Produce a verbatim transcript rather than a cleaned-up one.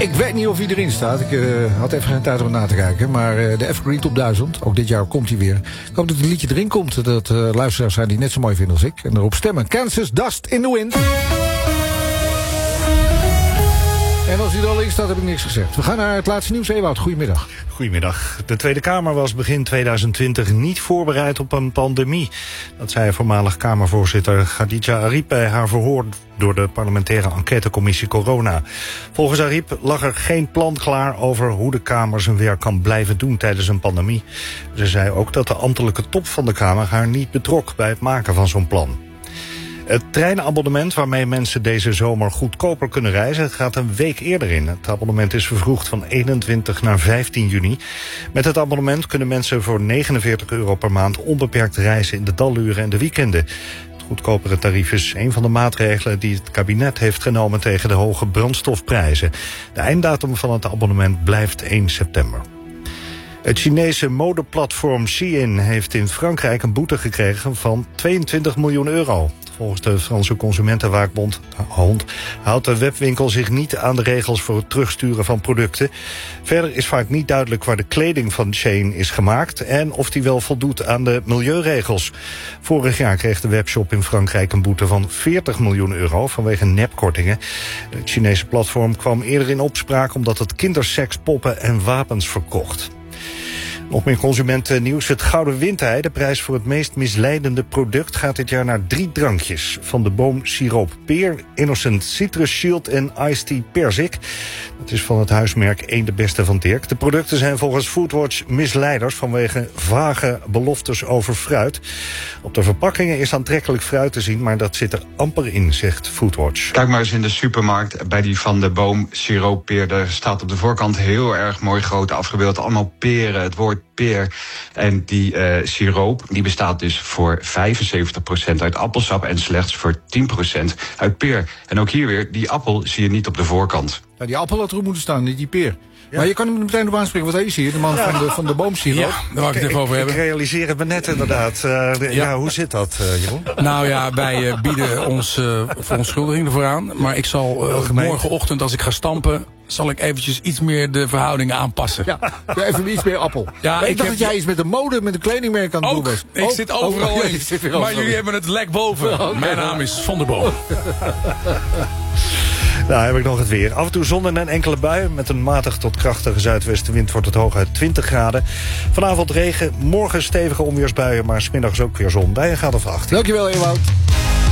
Ik weet niet of hij erin staat. Ik uh, had even geen tijd om na te kijken. Maar uh, de Evergreen Top duizend, ook dit jaar komt hij weer. Ik hoop dat het liedje erin komt. Dat uh, luisteraars zijn die net zo mooi vinden als ik. En erop stemmen. Kansas, Dust in the Wind. En als hij er al in staat, heb ik niks gezegd. We gaan naar het laatste nieuws. Ewout, goedemiddag. Goedemiddag. De Tweede Kamer was begin tweeduizend twintig niet voorbereid op een pandemie. Dat zei voormalig Kamervoorzitter Khadija Arib bij haar verhoor door de parlementaire enquêtecommissie Corona. Volgens Arib lag er geen plan klaar over hoe de Kamer zijn werk kan blijven doen tijdens een pandemie. Ze zei ook dat de ambtelijke top van de Kamer haar niet betrok bij het maken van zo'n plan. Het treinabonnement waarmee mensen deze zomer goedkoper kunnen reizen gaat een week eerder in. Het abonnement is vervroegd van eenentwintig naar vijftien juni. Met het abonnement kunnen mensen voor negenenveertig euro per maand onbeperkt reizen in de daluren en de weekenden. Het goedkopere tarief is een van de maatregelen die het kabinet heeft genomen tegen de hoge brandstofprijzen. De einddatum van het abonnement blijft één september. Het Chinese modeplatform Shein heeft in Frankrijk een boete gekregen van tweeëntwintig miljoen euro. Volgens de Franse Consumentenwaakbond Hond houdt de webwinkel zich niet aan de regels voor het terugsturen van producten. Verder is vaak niet duidelijk waar de kleding van Shein is gemaakt en of die wel voldoet aan de milieuregels. Vorig jaar kreeg de webshop in Frankrijk een boete van veertig miljoen euro vanwege nepkortingen. Het Chinese platform kwam eerder in opspraak omdat het kindersekspoppen en wapens verkocht. Nog meer consumentennieuws. Het Gouden Windei, de prijs voor het meest misleidende product, gaat dit jaar naar drie drankjes. Van de boom siroop peer, Innocent Citrus Shield en Iced Tea Perzik. Dat is van het huismerk één de beste van Dirk. De producten zijn volgens Foodwatch misleiders vanwege vage beloftes over fruit. Op de verpakkingen is aantrekkelijk fruit te zien, maar dat zit er amper in, zegt Foodwatch. Kijk maar eens in de supermarkt bij die Van de Boom siroop peer. Er staat op de voorkant heel erg mooi groot afgebeeld. Allemaal peren, het woord peer. En die uh, siroop die bestaat dus voor vijfenzeventig procent uit appelsap en slechts voor tien procent uit peer. En ook hier weer, die appel zie je niet op de voorkant. Ja, die appel had erop moeten staan, niet die peer. Ja. Maar je kan hem meteen op aanspreken. Wat is hier? De man ja. van de, van de boomsiroop. Ja, daar wou ik het even over hebben. Ik realiseer het me net inderdaad. Uh, de, ja. ja, hoe zit dat, uh, Jeroen? Nou ja, wij uh, bieden ons uh, verontschuldiging ervoor aan. Maar ik zal uh, morgenochtend, als ik ga stampen, zal ik eventjes iets meer de verhoudingen aanpassen. Ja, even iets meer appel. Ja, ik, ik dacht heb... dat jij iets met de mode, met een kledingmerk aan het doen was. Ik zit overal in. Maar overal jullie in. hebben het lek boven. Okay. Mijn naam is Van der Boom. Nou, heb ik nog het weer. Af en toe zon en een enkele bui. Met een matig tot krachtige zuidwestenwind wordt het hooguit twintig graden. Vanavond regen, morgen stevige onweersbuien, maar 's middags ook weer zon bij een graad of acht. Dankjewel, Ewout.